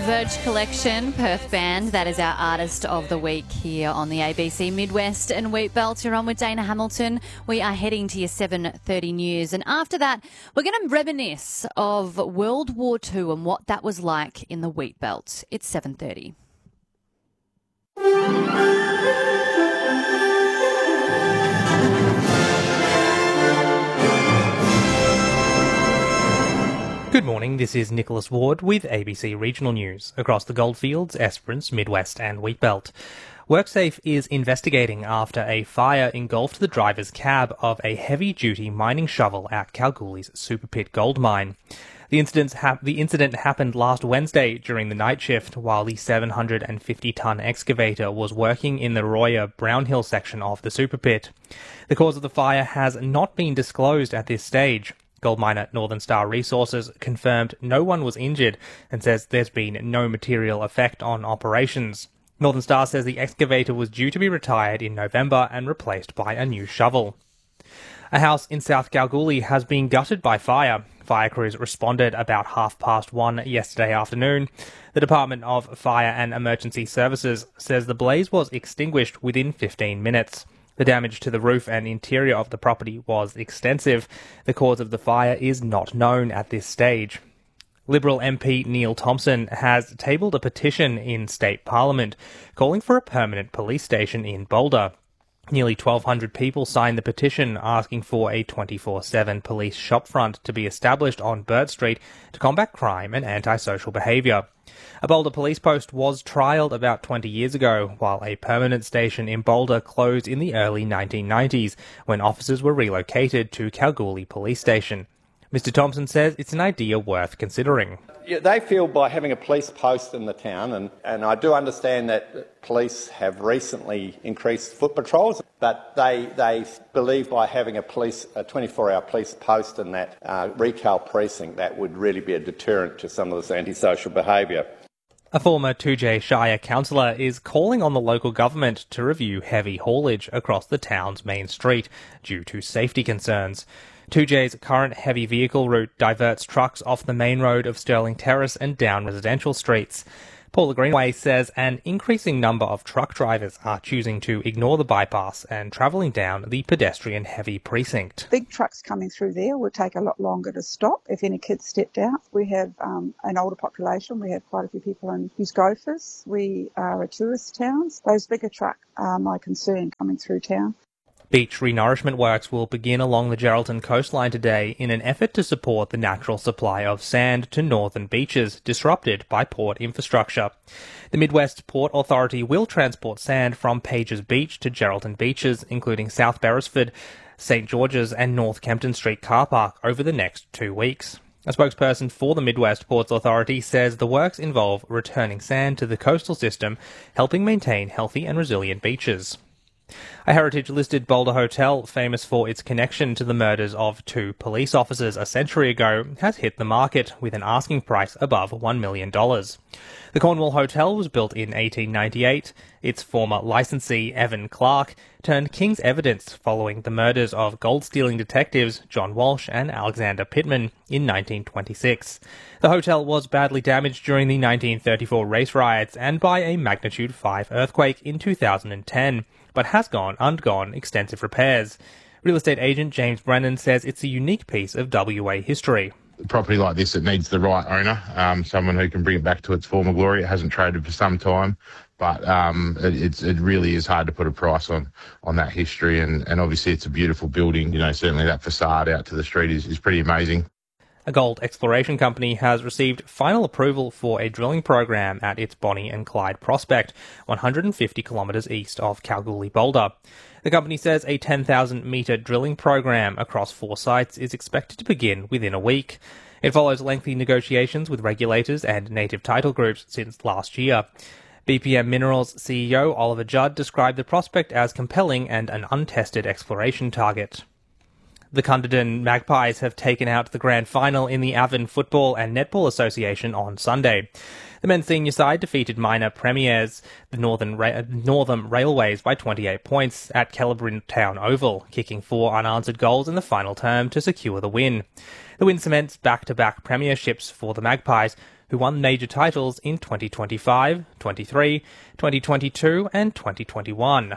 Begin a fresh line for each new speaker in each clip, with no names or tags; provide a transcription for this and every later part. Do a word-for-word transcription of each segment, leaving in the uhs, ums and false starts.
Verge Collection, Perth Band, that is our Artist of the Week here on the A B C Midwest and Wheat Belt. You're on with Dana Hamilton. We are heading to your seven thirty news, and after that we're going to reminisce of World War Two and what that was like in the Wheat Belt. It's seven thirty.
Good morning, this is Nicholas Ward with A B C Regional News. Across the Goldfields, Esperance, Midwest and Wheatbelt. WorkSafe is investigating after a fire engulfed the driver's cab of a heavy-duty mining shovel at Kalgoorlie's Super Pit gold mine. The, incidents ha- the incident happened last Wednesday during the night shift while the seven hundred fifty tonne excavator was working in the Roya Brownhill section of the Super Pit. The cause of the fire has not been disclosed at this stage. Gold miner Northern Star Resources confirmed no one was injured and says there's been no material effect on operations. Northern Star says the excavator was due to be retired in November and replaced by a new shovel. A house in South Kalgoorlie has been gutted by fire. Fire crews responded about half past one yesterday afternoon. The Department of Fire and Emergency Services says the blaze was extinguished within fifteen minutes. The damage to the roof and interior of the property was extensive. The cause of the fire is not known at this stage. Liberal M P Neil Thompson has tabled a petition in State Parliament calling for a permanent police station in Boulder. Nearly twelve hundred people signed the petition asking for a twenty-four seven police shopfront to be established on Burt Street to combat crime and antisocial behaviour. A Boulder police post was trialled about twenty years ago, while a permanent station in Boulder closed in the early nineteen nineties when officers were relocated to Kalgoorlie Police Station. Mister Thompson says it's an idea worth considering.
Yeah, they feel by having a police post in the town, and, and I do understand that police have recently increased foot patrols, but they they believe by having a police a twenty-four hour police post in that uh, retail precinct, that would really be a deterrent to some of this antisocial behaviour.
A former two J Shire councillor is calling on the local government to review heavy haulage across the town's main street due to safety concerns. two J's current heavy vehicle route diverts trucks off the main road of Stirling Terrace and down residential streets. Paula Greenway says an increasing number of truck drivers are choosing to ignore the bypass and travelling down the pedestrian-heavy precinct.
Big trucks coming through there will take a lot longer to stop if any kids stepped out. We have um, an older population. We have quite a few people in, use gophers. We are a tourist town. Those bigger trucks are my concern coming through town.
Beach renourishment works will begin along the Geraldton coastline today in an effort to support the natural supply of sand to northern beaches disrupted by port infrastructure. The Midwest Port Authority will transport sand from Pages Beach to Geraldton beaches, including South Beresford, St George's and North Kempton Street car park over the next two weeks. A spokesperson for the Midwest Ports Authority says the works involve returning sand to the coastal system, helping maintain healthy and resilient beaches. A heritage-listed Boulder hotel, famous for its connection to the murders of two police officers a century ago, has hit the market with an asking price above one million dollars. The Cornwall Hotel was built in eighteen ninety-eight. Its former licensee, Evan Clark, turned king's evidence following the murders of gold-stealing detectives John Walsh and Alexander Pittman in nineteen twenty-six. The hotel was badly damaged during the nineteen thirty-four race riots and by a magnitude five earthquake in two thousand ten. But has gone undergone extensive repairs. Real estate agent James Brennan says it's a unique piece of W A history.
A property like this, it needs the right owner, um, someone who can bring it back to its former glory. It hasn't traded for some time, but um, it, it's, it really is hard to put a price on on that history. And, and obviously it's a beautiful building. You know, certainly that facade out to the street is, is pretty amazing.
A gold exploration company has received final approval for a drilling program at its Bonnie and Clyde prospect, one hundred fifty kilometres east of Kalgoorlie Boulder. The company says a ten thousand metre drilling program across four sites is expected to begin within a week. It follows lengthy negotiations with regulators and native title groups since last year. B P M Minerals C E O Oliver Judd described the prospect as compelling and an untested exploration target. The Cunderdin Magpies have taken out the grand final in the Avon Football and Netball Association on Sunday. The men's senior side defeated minor premiers, the Northern Ra- Northern Railways, by twenty-eight points at Kellerberrin Town Oval, kicking four unanswered goals in the final term to secure the win. The win cements back-to-back premierships for the Magpies, who who won major titles in twenty twenty-five, twenty-three, twenty twenty-two and twenty twenty-one.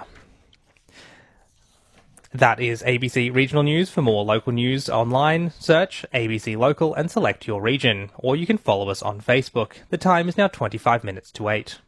That is A B C Regional News. For more local news online, search A B C Local and select your region, or you can follow us on Facebook. The time is now twenty-five minutes to eight.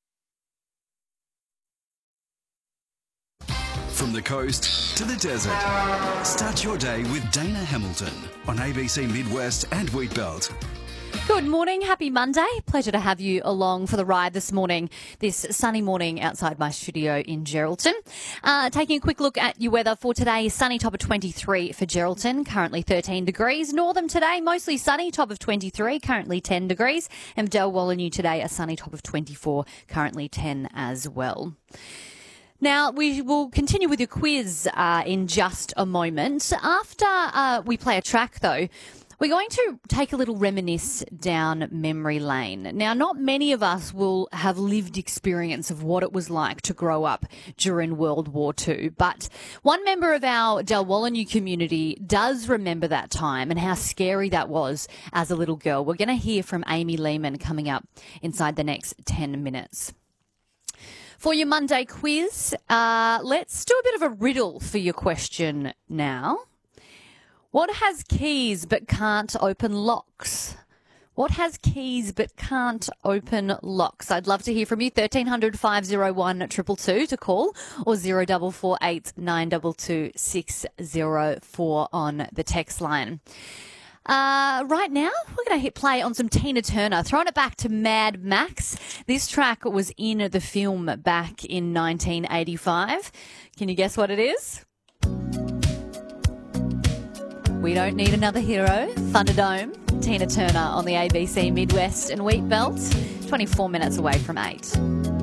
From the coast to the desert, start your day with Dana Hamilton on A B C Midwest and Wheatbelt.
Good morning. Happy Monday. Pleasure to have you along for the ride this morning, this sunny morning outside my studio in Geraldton. Uh, taking a quick look at your weather for today, sunny, top of twenty-three for Geraldton, currently thirteen degrees. Northam today, mostly sunny, top of twenty-three, currently ten degrees. And Dalwallinu today, a sunny top of twenty-four, currently ten as well. Now, we will continue with your quiz uh, in just a moment. After uh, we play a track, though, we're going to take a little reminisce down memory lane. Now, not many of us will have lived experience of what it was like to grow up during World War Two, but one member of our Dalwallinu community does remember that time and how scary that was as a little girl. We're going to hear from Amy Lehman coming up inside the next ten minutes. For your Monday quiz, uh, let's do a bit of a riddle for your question now. What has keys but can't open locks? What has keys but can't open locks? I'd love to hear from you. thirteen hundred, five oh one, two two two to call, or zero four four eight, nine two two, six zero four on the text line. Uh, right now, we're going to hit play on some Tina Turner, throwing it back to Mad Max. This track was in the film back in nineteen eighty-five. Can you guess what it is? We Don't Need Another Hero, Thunderdome, Tina Turner on the A B C Midwest and Wheatbelt, twenty-four minutes away from eight.